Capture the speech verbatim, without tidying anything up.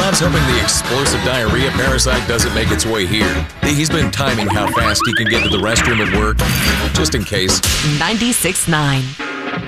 Bob's hoping the explosive diarrhea parasite doesn't make its way here. He's been timing how fast he can get to the restroom at work, just in case. ninety-six point nine